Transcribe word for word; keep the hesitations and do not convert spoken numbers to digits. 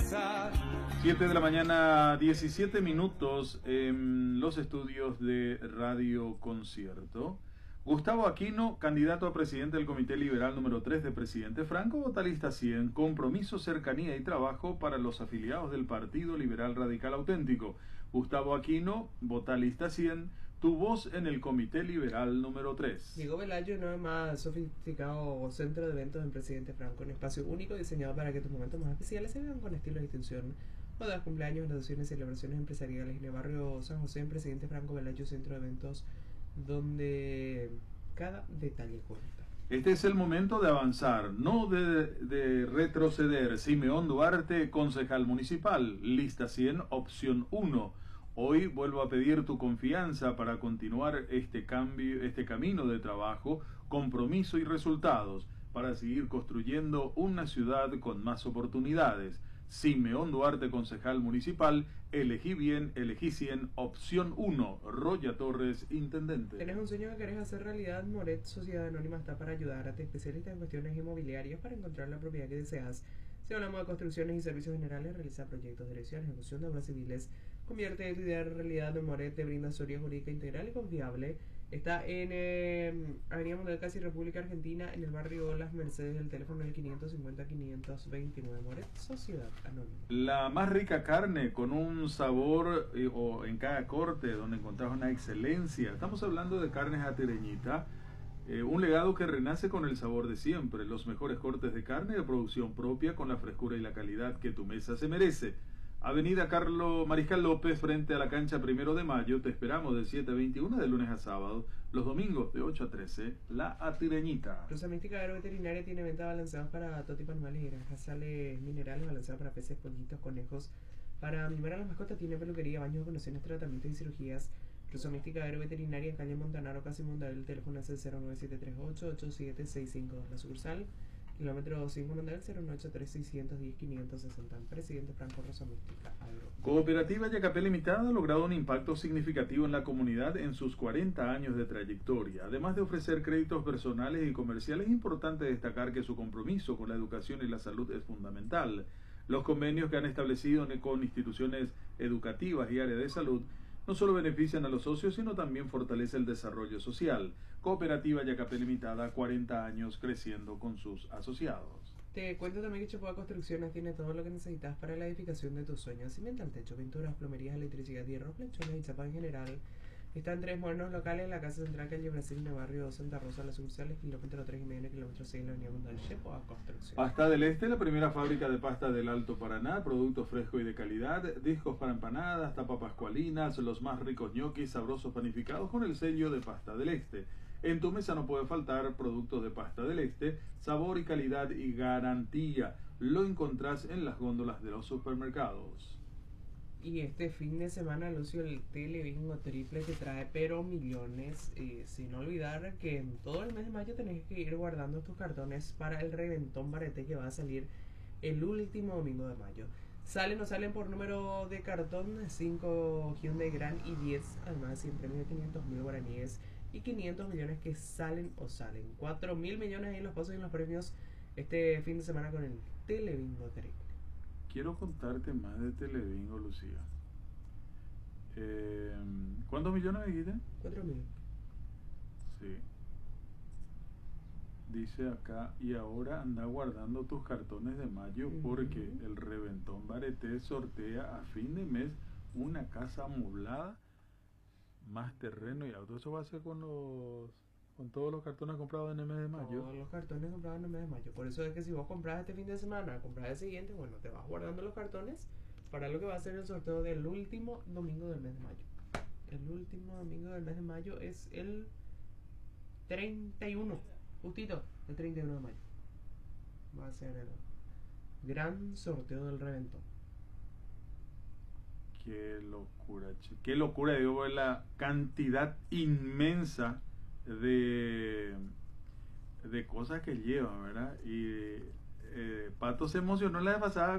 cabeza. siete de la mañana, diecisiete minutos en los estudios de Radio Concierto. Gustavo Aquino, candidato a presidente del Comité Liberal número tres de Presidente Franco, vota lista cien, compromiso, cercanía y trabajo para los afiliados del Partido Liberal Radical Auténtico. Gustavo Aquino, vota lista cien, tu voz en el Comité Liberal número tres. Diego Velayo, no es más sofisticado centro de eventos del Presidente Franco, un espacio único diseñado para que tus momentos más especiales se vean con estilo de distinción. Bodas, cumpleaños, graduaciones, celebraciones empresariales en el barrio San José, en Presidente Franco Velayo, centro de eventos donde cada detalle cuenta. Este es el momento de avanzar, no de, de retroceder. Simeón Duarte, concejal municipal, lista cien, opción uno. Hoy vuelvo a pedir tu confianza para continuar este cambio, este camino de trabajo, compromiso y resultados, para seguir construyendo una ciudad con más oportunidades. Simeón Duarte, concejal municipal, elegí bien, elegí cien, opción uno, Roya Torres, intendente. ¿Tenés un sueño que querés hacer realidad? Moret Sociedad Anónima está para ayudarte, especialista en cuestiones inmobiliarias para encontrar la propiedad que deseas. Si hablamos de construcciones y servicios generales, realiza proyectos, dirección, ejecución de obras civiles. Convierte tu idea en realidad. De Moret te brinda asesoría jurídica integral y confiable. Está en eh, Avenida Mundial Casi, República Argentina, en el barrio Las Mercedes. El teléfono es el quinientos cincuenta, quinientos veintinueve. Moret Sociedad Anónima. La más rica carne con un sabor eh, o en cada corte donde encontrás una excelencia. Estamos hablando de carnes Atireñita, eh, un legado que renace con el sabor de siempre. Los mejores cortes de carne de producción propia con la frescura y la calidad que tu mesa se merece. Avenida Carlos Mariscal López, frente a la cancha Primero de Mayo. Te esperamos de siete a veintiuno de lunes a sábado, los domingos de ocho a trece. La Atireñita. Rosa Mística Agroveterinaria tiene venta balanceados para todo tipo de animales y granjas, sales minerales balanceados para peces, pollitos, conejos. Para mimar a las mascotas tiene peluquería, baños, donaciones, tratamientos y cirugías. Rosa Mística Agroveterinaria en calle Montanaro, casi Mondadero. El teléfono es el cero nueve siete tres ocho, ocho siete seis cinco dos. La sucursal kilómetro cinco Mondadero, cero nueve ocho tres, seis uno cero, quinientos sesenta. Presidente Franco, Rosa Mística Agro. Cooperativa Yacapé Limitada ha logrado un impacto significativo en la comunidad en sus cuarenta años de trayectoria. Además de ofrecer créditos personales y comerciales, es importante destacar que su compromiso con la educación y la salud es fundamental. Los convenios que han establecido con instituciones educativas y área de salud no solo benefician a los socios, sino también fortalece el desarrollo social. Cooperativa Yacapé Limitada, cuarenta años creciendo con sus asociados. Te cuento también que Chapoa Construcciones tiene todo lo que necesitas para la edificación de tus sueños. Cimenta al techo, pinturas, plomerías, electricidad, hierro, planchones y chapa en general. Está en tres modernos locales: la Casa Central, calle Brasil, en el barrio Santa Rosa, las sucursales, kilómetro tres y medio, kilómetro seis, la avenida Mundial. Chapoa Construcciones. Pasta del Este, la primera fábrica de pasta del Alto Paraná, producto fresco y de calidad, discos para empanadas, tapa pascualinas, los más ricos ñoquis, sabrosos panificados con el sello de Pasta del Este. En tu mesa no puede faltar productos de Pasta del Este, sabor y calidad y garantía. Lo encontrás en las góndolas de los supermercados. Y este fin de semana, Lucio, el Telebingo triple te trae pero millones, eh, sin olvidar que en todo el mes de mayo tenés que ir guardando tus cartones para el reventón Bareté que va a salir el último domingo de mayo. Salen o salen por número de cartón, cinco Hyundai Grand y diez, además cien premios de quinientos mil guaraníes y quinientos millones que salen o salen. cuatro mil millones ahí en los pasos y en los premios este fin de semana con el Telebingo triple. Quiero contarte más de Telebingo, Lucía. Eh, ¿Cuántos millones me dijiste? cuatro mil. Sí. Dice acá, y ahora anda guardando tus cartones de mayo uh-huh. porque el Reventón Bareté sortea a fin de mes una casa amoblada, más terreno y auto. Eso va a ser con los... con todos los cartones comprados en el mes de mayo. Todos los cartones comprados en el mes de mayo. Por eso es que si vos compras este fin de semana, compras el siguiente, bueno, te vas guardando los cartones para lo que va a ser el sorteo del último domingo del mes de mayo. El último domingo del mes de mayo es el treinta y uno, justito, el treinta y uno de mayo. Va a ser el gran sorteo del Reventón. Qué locura, che. Qué locura, digo, la cantidad inmensa de de cosas que llevan, ¿verdad? Y eh, Pato se emocionó la vez pasada